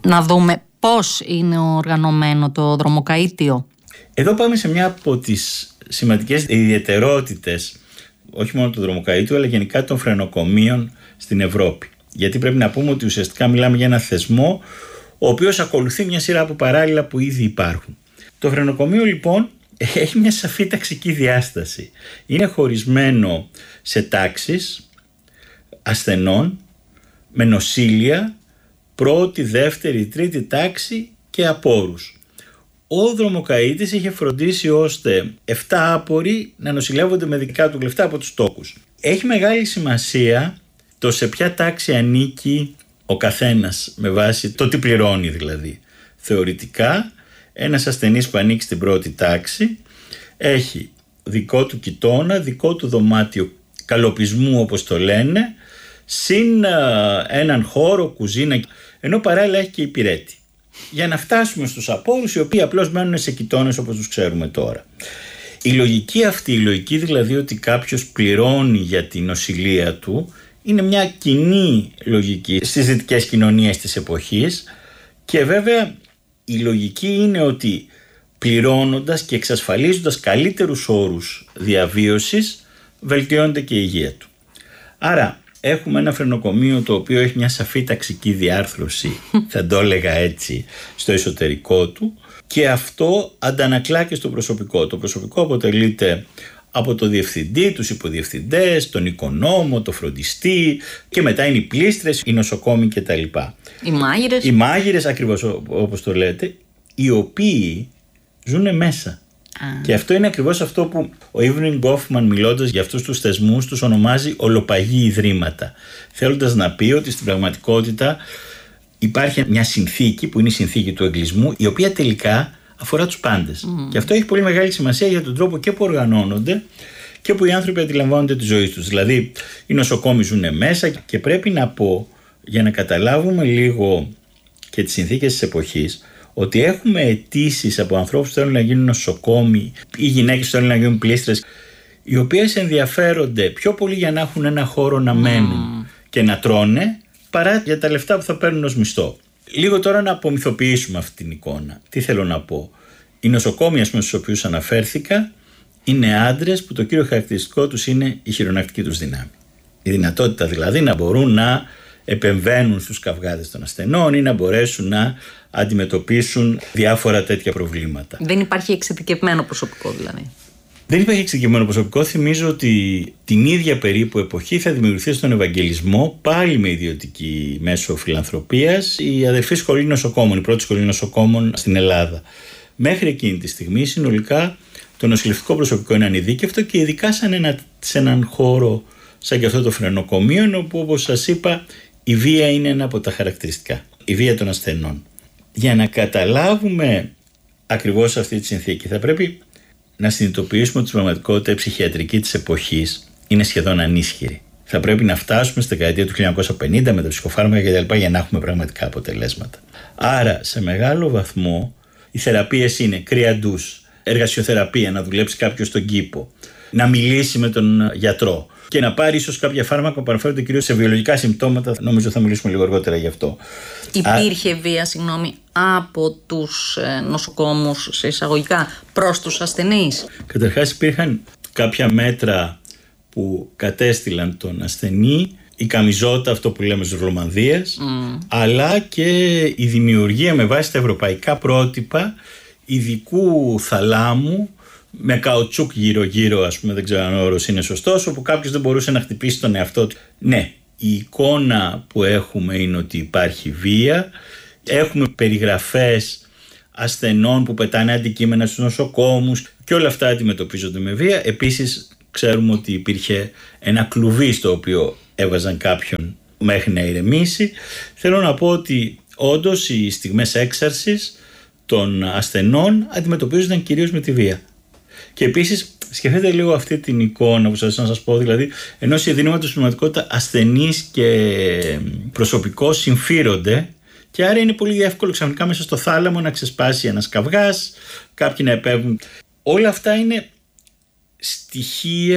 να δούμε πώς είναι οργανωμένο το δρομοκαΐτιο. Εδώ πάμε σε μια από τις σημαντικές ιδιαιτερότητες όχι μόνο του δρομοκαΐτιου αλλά γενικά των φρενοκομείων στην Ευρώπη. Γιατί πρέπει να πούμε ότι ουσιαστικά μιλάμε για ένα θεσμό ο οποίος ακολουθεί μια σειρά από παράλληλα που ήδη υπάρχουν. Το φρενοκομείο λοιπόν έχει μια σαφή ταξική διάσταση. Είναι χωρισμένο σε τάξεις ασθενών με νοσήλια, πρώτη, δεύτερη, τρίτη τάξη και απόρους. Ο δρομοκαΐτης είχε φροντίσει ώστε 7 άποροι να νοσηλεύονται με δικά του λεφτά από τους τόκους. Έχει μεγάλη σημασία το σε ποια τάξη ανήκει ο καθένας με βάση το τι πληρώνει δηλαδή. Θεωρητικά ένας ασθενής που ανήκει στην πρώτη τάξη έχει δικό του κοιτώνα, δικό του δωμάτιο καλοπισμού όπως το λένε, συν έναν χώρο, κουζίνα, ενώ παράλληλα έχει και υπηρέτη. Για να φτάσουμε στους απόρους οι οποίοι απλώς μένουν σε κοιτώνες όπως τους ξέρουμε τώρα. Η λογική αυτή, η λογική δηλαδή ότι κάποιος πληρώνει για την νοσηλεία του, είναι μια κοινή λογική στις δυτικές κοινωνίες της εποχής και βέβαια η λογική είναι ότι πληρώνοντας και εξασφαλίζοντας καλύτερους όρους διαβίωσης βελτιώνεται και η υγεία του. Άρα έχουμε ένα φρενοκομείο το οποίο έχει μια σαφή ταξική διάρθρωση, θα το έλεγα έτσι, στο εσωτερικό του και αυτό αντανακλά και στο προσωπικό. Το προσωπικό αποτελείται από το διευθυντή, τους υποδιευθυντές, τον οικονόμο, το φροντιστή και μετά είναι οι πλήστρες, οι νοσοκόμοι κτλ. Οι μάγειρες. Οι μάγειρες ακριβώς όπως το λέτε, οι οποίοι ζουν μέσα. Και αυτό είναι ακριβώς αυτό που ο Irving Goffman μιλώντας για αυτούς τους θεσμούς τους ονομάζει ολοπαγή ιδρύματα. Θέλοντας να πει ότι στην πραγματικότητα υπάρχει μια συνθήκη που είναι η συνθήκη του εγκλισμού η οποία τελικά αφορά τους πάντες. Και αυτό έχει πολύ μεγάλη σημασία για τον τρόπο και που οργανώνονται και που οι άνθρωποι αντιλαμβάνονται τη ζωή τους. Δηλαδή οι νοσοκόμοι ζουν μέσα και πρέπει να πω για να καταλάβουμε λίγο και τις συνθήκες της εποχής ότι έχουμε αιτήσεις από ανθρώπους που θέλουν να γίνουν νοσοκόμοι ή γυναίκες που θέλουν να γίνουν πλήστρες οι οποίες ενδιαφέρονται πιο πολύ για να έχουν ένα χώρο να μένουν και να τρώνε παρά για τα λεφτά που θα παίρνουν ως μισθό. Λίγο τώρα να απομυθοποιήσουμε αυτή την εικόνα. Τι θέλω να πω. Οι νοσοκόμοι ας πούμε στους οποίους αναφέρθηκα είναι άντρες που το κύριο χαρακτηριστικό τους είναι η χειρονακτική τους δύναμη. Η δυνατότητα δηλαδή να μπορούν να επεμβαίνουν στους καυγάδες των ασθενών ή να μπορέσουν να αντιμετωπίσουν διάφορα τέτοια προβλήματα. Δεν υπάρχει εξειδικευμένο προσωπικό δηλαδή. Δεν υπάρχει εξειδικευμένο προσωπικό. Θυμίζω ότι την ίδια περίπου εποχή θα δημιουργηθεί στον Ευαγγελισμό, πάλι με ιδιωτική μέσω φιλανθρωπίας, η αδερφή σχολή νοσοκόμων, η πρώτη σχολή νοσοκόμων στην Ελλάδα. Μέχρι εκείνη τη στιγμή συνολικά το νοσηλευτικό προσωπικό είναι ανειδίκευτο και ειδικά σε έναν χώρο σαν και αυτό το φρενοκομείο, όπου όπως σας είπα η βία είναι ένα από τα χαρακτηριστικά, η βία των ασθενών. Για να καταλάβουμε ακριβώς αυτή τη συνθήκη θα πρέπει να συνειδητοποιήσουμε ότι στην πραγματικότητα η ψυχιατρική της εποχής είναι σχεδόν ανίσχυρη. Θα πρέπει να φτάσουμε στη δεκαετία του 1950 με τα ψυχοφάρμακα κτλ. Για να έχουμε πραγματικά αποτελέσματα. Άρα σε μεγάλο βαθμό οι θεραπείες είναι κρυαντούς, εργασιοθεραπεία, να δουλέψει κάποιος στον κήπο, να μιλήσει με τον γιατρό και να πάρει ίσως κάποια φάρμακα που αναφέρονται κυρίως σε βιολογικά συμπτώματα. Νομίζω θα μιλήσουμε λίγο αργότερα γι' αυτό. Υπήρχε βία, από τους νοσοκόμους σε εισαγωγικά προς τους ασθενείς. Καταρχάς υπήρχαν κάποια μέτρα που κατέστηλαν τον ασθενή, η καμιζότα, αυτό που λέμε ζουρλομανδίας, αλλά και η δημιουργία με βάση τα ευρωπαϊκά πρότυπα ειδικού θαλάμου με καουτσούκ γύρω-γύρω, ας πούμε, δεν ξέρω αν ο όρος είναι σωστός, όπου κάποιος δεν μπορούσε να χτυπήσει τον εαυτό του. Ναι, η εικόνα που έχουμε είναι ότι υπάρχει βία. Έχουμε περιγραφές ασθενών που πετάνε αντικείμενα στους νοσοκόμους και όλα αυτά αντιμετωπίζονται με βία. Επίσης ξέρουμε ότι υπήρχε ένα κλουβί στο οποίο έβαζαν κάποιον μέχρι να ηρεμήσει. Θέλω να πω ότι όντως οι στιγμές έξαρσης των ασθενών αντιμετωπίζονταν κυρίως με τη βία. Και επίσης σκεφτείτε λίγο αυτή την εικόνα που σας να σας πω, δηλαδή ενός ιδρύματος στην πραγματικότητα ασθενείς και προσωπικό συμφύρονται και άρα είναι πολύ εύκολο ξαφνικά μέσα στο θάλαμο να ξεσπάσει ένας καυγάς, κάποιοι να επέβουν. Όλα αυτά είναι στοιχεία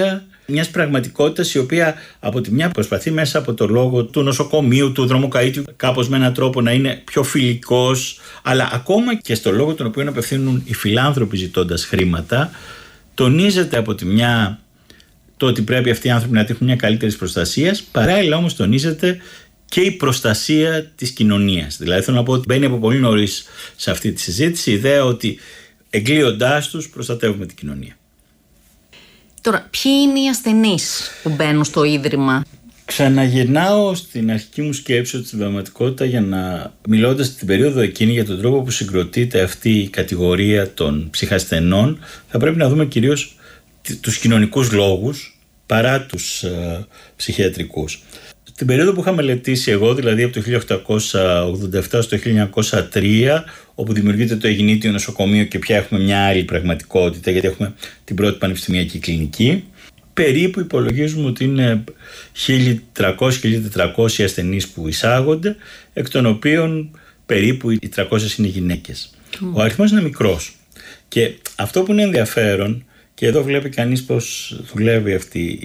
μιας πραγματικότητας η οποία από τη μια προσπαθεί μέσα από το λόγο του νοσοκομείου, του δρομοκαΐτιου, κάπως με έναν τρόπο να είναι πιο φιλικός, αλλά ακόμα και στο λόγο τον οποίο απευθύνουν οι φιλάνθρωποι ζητώντας χρήματα, τονίζεται από τη μια το ότι πρέπει αυτοί οι άνθρωποι να τύχουν μια καλύτερη προστασία, παράλληλα όμως τονίζεται και η προστασία της κοινωνίας. Δηλαδή θέλω να πω ότι μπαίνει από πολύ νωρίς σε αυτή τη συζήτηση η ιδέα ότι εγκλείοντάς τους προστατεύουμε την κοινωνία. Τώρα, ποιοι είναι οι ασθενείς που μπαίνουν στο Ίδρυμα? Ξαναγυρνάω στην αρχική μου σκέψη ότι στην πραγματικότητα, για να μιλώντας την περίοδο εκείνη για τον τρόπο που συγκροτείται αυτή η κατηγορία των ψυχασθενών, θα πρέπει να δούμε κυρίως τους κοινωνικούς λόγους παρά τους ψυχιατρικούς. Στην περίοδο που είχα μελετήσει εγώ, δηλαδή από το 1887 στο 1903, όπου δημιουργείται το Αιγινήτιο νοσοκομείο και πια έχουμε μια άλλη πραγματικότητα, γιατί έχουμε την πρώτη πανεπιστημιακή κλινική, περίπου υπολογίζουμε ότι είναι 1.300-1.400 ασθενείς που εισάγονται, εκ των οποίων περίπου οι 300 είναι γυναίκες. Ο αριθμός είναι μικρός. Και αυτό που είναι ενδιαφέρον, και εδώ βλέπει κανείς πώς δουλεύει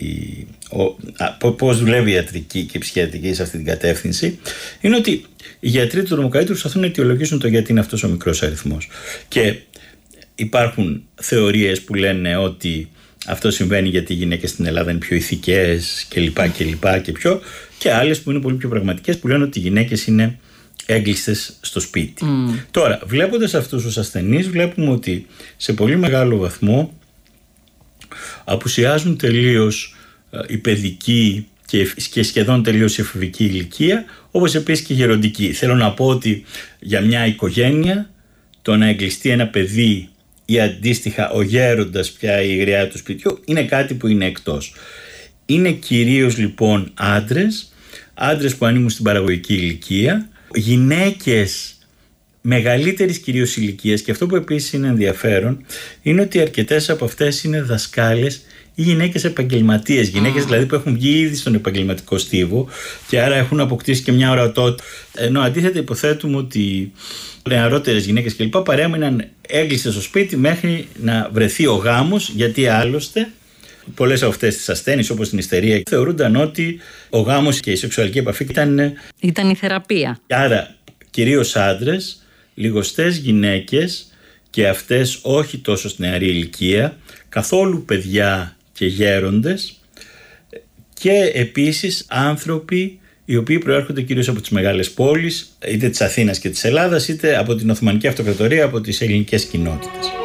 πώς δουλεύει η ιατρική και η ψυχιατρική σε αυτή την κατεύθυνση, είναι ότι οι γιατροί του δρομοκαΐτιου προσπαθούν να αιτιολογήσουν το γιατί είναι αυτός ο μικρός αριθμός. Και υπάρχουν θεωρίες που λένε ότι αυτό συμβαίνει γιατί οι γυναίκες στην Ελλάδα είναι πιο ηθικές και άλλες που είναι πολύ πιο πραγματικές, που λένε ότι οι γυναίκες είναι έγκλειστες στο σπίτι. Τώρα, βλέποντας αυτούς τους ασθενείς, βλέπουμε ότι σε πολύ μεγάλο βαθμό απουσιάζουν τελείως η παιδική και σχεδόν τελείως η εφηβική ηλικία, όπως επίσης και η γεροντική. Θέλω να πω ότι για μια οικογένεια το να εγκλειστεί ένα παιδί ή αντίστοιχα ο γέροντας πια η γριά του σπιτιού είναι κάτι που είναι εκτός. Είναι κυρίως λοιπόν άντρες που ανήκουν στην παραγωγική ηλικία, γυναίκες μεγαλύτερης κυρίως ηλικίας, και αυτό που επίσης είναι ενδιαφέρον είναι ότι αρκετές από αυτές είναι δασκάλες ή γυναίκες επαγγελματίες, γυναίκες δηλαδή που έχουν βγει ήδη στον επαγγελματικό στίβο και άρα έχουν αποκτήσει και μια ορατότητα. Ενώ αντίθετα υποθέτουμε ότι νεαρότερες γυναίκες κλπ. Παρέμειναν έγκλειστες στο σπίτι μέχρι να βρεθεί ο γάμος, γιατί άλλωστε πολλές από αυτές τις ασθένειες, όπως την ιστερία, θεωρούνταν ότι ο γάμος και η σεξουαλική επαφή ήταν η θεραπεία. Άρα κυρίως άντρες, λιγοστές γυναίκες, και αυτές όχι τόσο στην νεαρή ηλικία, καθόλου παιδιά και γέροντες, και επίσης άνθρωποι οι οποίοι προέρχονται κυρίως από τις μεγάλες πόλεις, είτε της Αθήνας και της Ελλάδας, είτε από την Οθωμανική Αυτοκρατορία, από τις ελληνικές κοινότητες.